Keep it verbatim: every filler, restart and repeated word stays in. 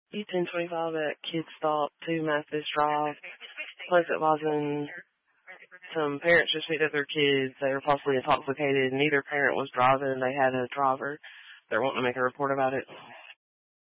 E ten twenty-five at Kid Stop, two Methodist Drive. Place it was in some parents just picked up their kids. They were possibly intoxicated. Neither parent was driving. They had a driver. They're wanting to make a report about it.